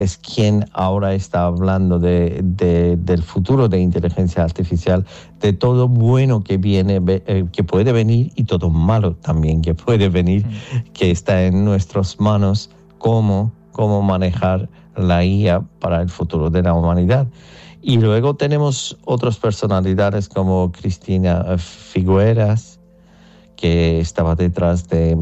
es quien ahora está hablando del futuro de inteligencia artificial, de todo bueno que viene, que puede venir, y todo malo también que puede venir, que está en nuestras manos, cómo manejar la IA para el futuro de la humanidad. Y luego tenemos otras personalidades como Cristina Figueras, que estaba detrás de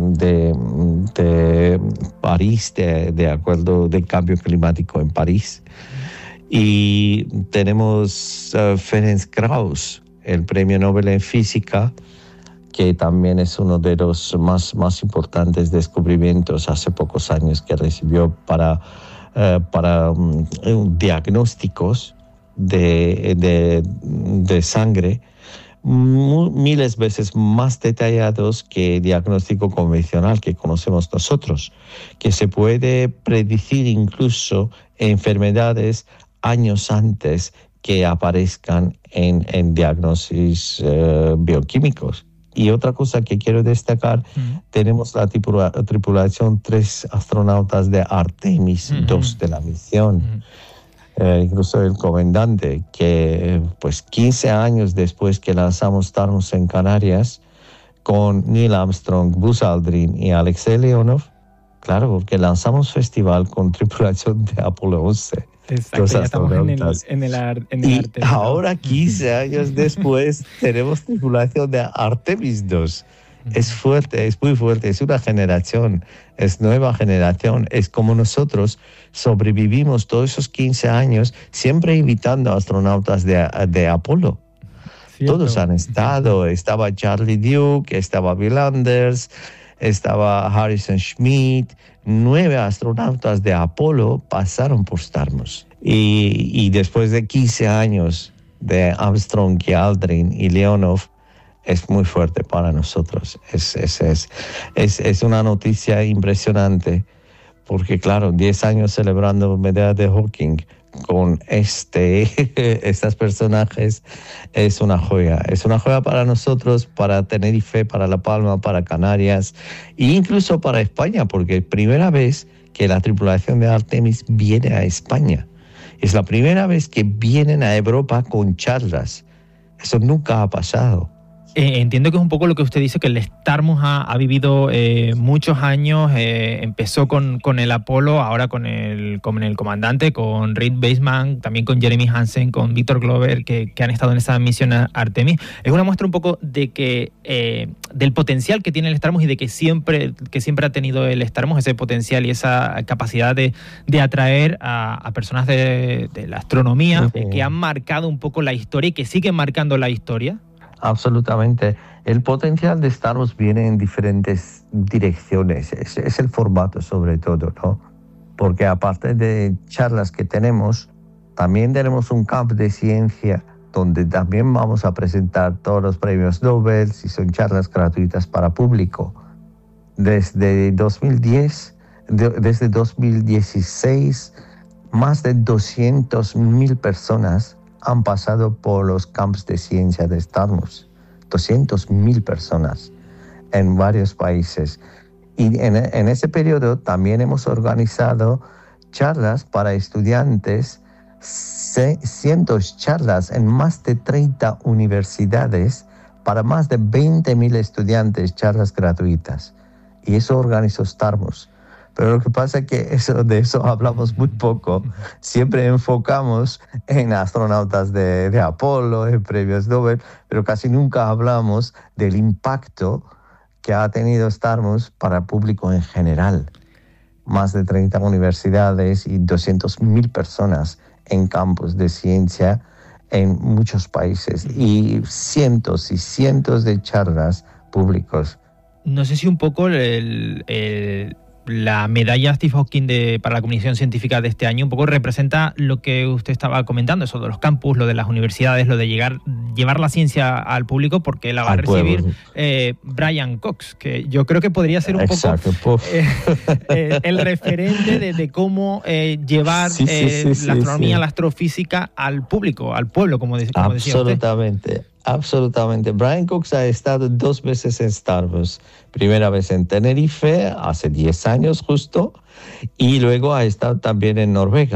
París, de acuerdo del cambio climático en París. Y tenemos Ferenc Krauss, el premio Nobel en física, que también es uno de los más importantes descubrimientos hace pocos años que recibió para diagnósticos de sangre miles de veces más detallados que diagnóstico convencional que conocemos nosotros, que se puede predecir incluso enfermedades años antes que aparezcan en diagnósticos bioquímicos. Y otra cosa que quiero destacar, tenemos la tripulación 3 astronautas de Artemis 2 de la misión. Incluso el comandante, que pues 15 años después que lanzamos STARMUS en Canarias, con Neil Armstrong, Buzz Aldrin y Alexei Leonov, claro, porque lanzamos festival con tripulación de Apolo 11. Exacto, ya estamos en el Artemis. Ahora, 15 años después, tenemos tripulación de Artemis 2. Es fuerte, es muy fuerte, es una generación, es nueva generación, es como nosotros sobrevivimos todos esos 15 años siempre invitando a astronautas de Apolo. Cierto. Todos han estado, estaba Charlie Duke, estaba Bill Anders, estaba Harrison Schmitt, 9 astronautas de Apolo pasaron por STARMUS. Y después de 15 años de Armstrong y Aldrin y Leonov, es muy fuerte para nosotros. Es una noticia impresionante, porque claro, 10 años celebrando medalla de Hawking con estos personajes es una joya. Es una joya para nosotros, para Tenerife, para La Palma, para Canarias e incluso para España, porque es primera vez que la tripulación de Artemis viene a España. Es la primera vez que vienen a Europa con charlas. Eso nunca ha pasado. Entiendo que es un poco lo que usted dice, que el STARMUS ha vivido muchos años, empezó con el Apolo, ahora con el comandante, con Reed Baseman, también con Jeremy Hansen, con Victor Glover, que han estado en esa misión a Artemis. Es una muestra un poco de que del potencial que tiene el STARMUS y de que siempre ha tenido el STARMUS ese potencial y esa capacidad de atraer a personas de la astronomía que han marcado un poco la historia y que siguen marcando la historia. Absolutamente. El potencial de STARMUS viene en diferentes direcciones. Es el formato sobre todo, ¿no? Porque aparte de charlas que tenemos, también tenemos un camp de ciencia donde también vamos a presentar todos los premios Nobel y son charlas gratuitas para público. Desde 2016, más de 200.000 personas han pasado por los campos de ciencia de STARMUS. 200.000 personas en varios países. Y en ese periodo también hemos organizado charlas para estudiantes, cientos de charlas en más de 30 universidades para más de 20.000 estudiantes, charlas gratuitas. Y eso organizó STARMUS. Pero lo que pasa es que de eso hablamos muy poco. Siempre enfocamos en astronautas de Apolo, en premios Nobel, pero casi nunca hablamos del impacto que ha tenido STARMUS para el público en general. Más de 30 universidades y 200.000 personas en campos de ciencia en muchos países y cientos de charlas públicas. No sé si un poco la medalla Steve Hawking para la comunicación científica de este año un poco representa lo que usted estaba comentando, eso de los campus, lo de las universidades, lo de llevar la ciencia al público, porque la va a recibir Brian Cox, que yo creo que podría ser un poco el referente de cómo llevar la astronomía, la astrofísica al público, al pueblo, como decía usted. Absolutamente. Brian Cox ha estado 2 veces en STARMUS. Primera vez en Tenerife, hace 10 años justo, y luego ha estado también en Noruega.